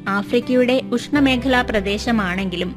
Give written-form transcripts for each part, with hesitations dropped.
ആഫ്രിക്കയുടെ ഉഷ്ണമേഖലാ പ്രദേശമാണെങ്കിലും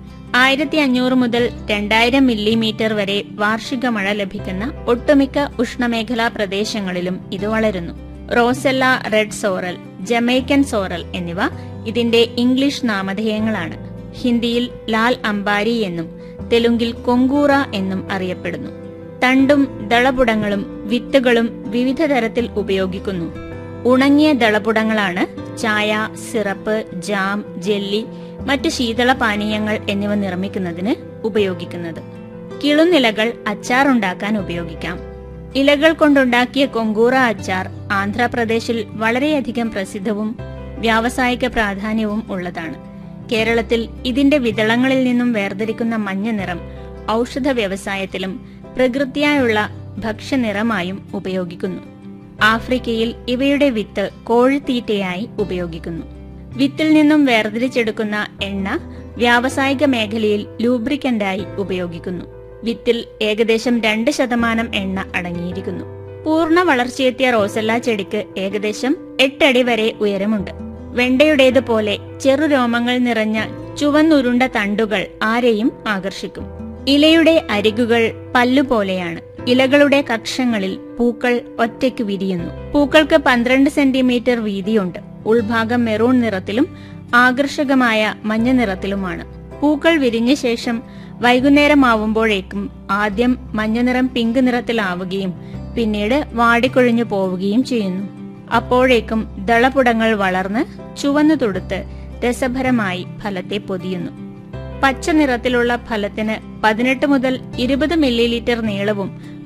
1500 മുതൽ 2000 മില്ലിമീറ്റർ വരെ വാർഷിക മഴ ലഭിക്കുന്ന ഒട്ടുമിക്ക ഉഷ്ണമേഖലാ പ്രദേശങ്ങളിലും ഇത് വളരുന്നു. റോസെല്ല റെഡ് സോറൽ, ജമൈക്കൻ സോറൽ എന്നിവ ഇതിന്റെ ഇംഗ്ലീഷ് നാമധേയങ്ങളാണ്. ഹിന്ദിയിൽ ലാൽ അംബാരി എന്നും തെലുങ്കിൽ കൊങ്കൂറ എന്നും അറിയപ്പെടുന്നു. തണ്ടും ദളപുടങ്ങളും വിത്തുകളും വിവിധ തരത്തിൽ ഉപയോഗിക്കുന്നു. ഉണങ്ങിയ ദളപുടങ്ങളാണ് ചായ, സിറപ്പ്, ജാം, ജെല്ലി, മറ്റ് ശീതള പാനീയങ്ങൾ എന്നിവ നിർമ്മിക്കുന്നതിന് ഉപയോഗിക്കുന്നത്. കിളുന്നിലകൾ അച്ചാറുണ്ടാക്കാൻ ഉപയോഗിക്കാം. ഇലകൾ കൊണ്ടുണ്ടാക്കിയ കൊങ്കൂറ അച്ചാർ ആന്ധ്രാപ്രദേശിൽ വളരെയധികം പ്രസിദ്ധവും വ്യാവസായിക പ്രാധാന്യവും ഉള്ളതാണ്. കേരളത്തിൽ ഇതിന്റെ വിതളങ്ങളിൽ നിന്നും വേർതിരിക്കുന്ന മഞ്ഞ നിറം ഔഷധ വ്യവസായത്തിലും പ്രകൃതിയായുള്ള ഭക്ഷ്യനിറമായും ഉപയോഗിക്കുന്നു. ആഫ്രിക്കയിൽ ഇവയുടെ വിത്ത് കോഴിത്തീറ്റയായി ഉപയോഗിക്കുന്നു. വിത്തിൽ നിന്നും വേർതിരിച്ചെടുക്കുന്ന എണ്ണ വ്യാവസായിക മേഖലയിൽ ലൂബ്രിക്കന്റായി ഉപയോഗിക്കുന്നു. വിത്തിൽ ഏകദേശം 2% എണ്ണ അടങ്ങിയിരിക്കുന്നു. പൂർണ്ണ വളർച്ചയെത്തിയ റോസെല്ല ചെടിക്ക് ഏകദേശം 8 അടി വരെ ഉയരമുണ്ട്. വെണ്ടയുടേതുപോലെ ചെറുരോമങ്ങൾ നിറഞ്ഞ ചുവന്നുരുണ്ട തണ്ടുകൾ ആരെയും ആകർഷിക്കും. ഇലയുടെ അരികുകൾ പല്ലുപോലെയാണ്. ഇലകളുടെ കക്ഷങ്ങളിൽ പൂക്കൾ ഒറ്റയ്ക്ക് വിരിയുന്നു. പൂക്കൾക്ക് 12 സെന്റിമീറ്റർ വീതിയുണ്ട്. ഉൾഭാഗം മെറൂൺ നിറത്തിലും ആകർഷകമായ മഞ്ഞ നിറത്തിലുമാണ്. പൂക്കൾ വിരിഞ്ഞ ശേഷം വൈകുന്നേരമാവുമ്പോഴേക്കും ആദ്യം മഞ്ഞനിറം പിങ്ക് നിറത്തിലാവുകയും പിന്നീട് വാടിക്കൊഴിഞ്ഞു പോവുകയും ചെയ്യുന്നു. അപ്പോഴേക്കും ദളപുടങ്ങൾ വളർന്ന് ചുവന്നു തുടുത്ത് രസഭരമായി ഫലത്തെ പൊതിയുന്നു. പച്ച നിറത്തിലുള്ള ഫലത്തിന് 18 മുതൽ 20 മില്ലിലിറ്റർ നീളവും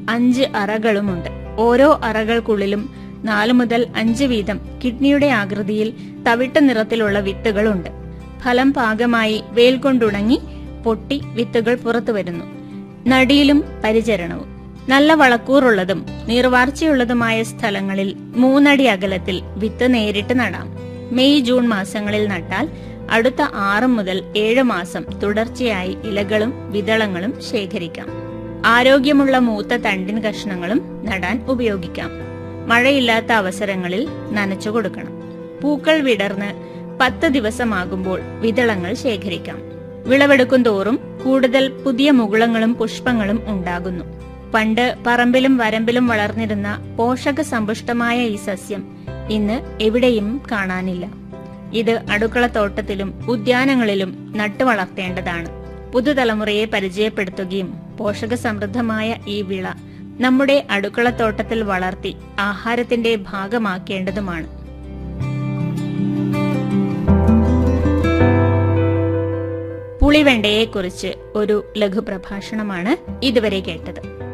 5 അറകളുമുണ്ട്. ഓരോ അറകൾക്കുള്ളിലും 4 മുതൽ 5 വീതം കിഡ്നിയുടെ ആകൃതിയിൽ തവിട്ട് നിറത്തിലുള്ള വിത്തുകളുണ്ട്. ഫലം പാകമായി വെയിൽ കൊണ്ടുണങ്ങി പൊട്ടി വിത്തുകൾ പുറത്തുവരുന്നു. നടിയിലും പരിചരണവും. നല്ല വളക്കൂറുള്ളതും നീർവാർച്ചയുള്ളതുമായ സ്ഥലങ്ങളിൽ 3 അടി അകലത്തിൽ വിത്ത് നേരിട്ട് നടാം. മെയ് ജൂൺ മാസങ്ങളിൽ നട്ടാൽ അടുത്ത 6 മുതൽ 7 മാസം തുടർച്ചയായി ഇലകളും വിതളങ്ങളും ശേഖരിക്കാം. ആരോഗ്യമുള്ള മൂത്ത തണ്ടിൻ കഷ്ണങ്ങളും നടാൻ ഉപയോഗിക്കാം. മഴയില്ലാത്ത അവസരങ്ങളിൽ നനച്ചു കൊടുക്കണം. പൂക്കൾ വിടർന്ന് 10 ദിവസമാകുമ്പോൾ വിതളങ്ങൾ ശേഖരിക്കാം. വിളവെടുക്കും തോറും കൂടുതൽ പുതിയ മുകുളങ്ങളും പുഷ്പങ്ങളും ഉണ്ടാകുന്നു. പണ്ട് പറമ്പിലും വരമ്പിലും വളർന്നിരുന്ന പോഷക സമ്പുഷ്ടമായ ഈ സസ്യം ഇന്ന് എവിടെയും കാണാനില്ല. ഇത് അടുക്കളത്തോട്ടത്തിലും ഉദ്യാനങ്ങളിലും നട്ടുവളർത്തേണ്ടതാണ്. പുതുതലമുറയെ പരിചയപ്പെടുത്തുകയും പോഷക സമൃദ്ധമായ ഈ വിള നമ്മുടെ അടുക്കളത്തോട്ടത്തിൽ വളർത്തി ആഹാരത്തിന്റെ ഭാഗമാക്കേണ്ടതുമാണ്. പുളിവെണ്ടയെക്കുറിച്ച് ഒരു ലഘുപ്രഭാഷണമാണ് ഇതുവരെ കേട്ടത്.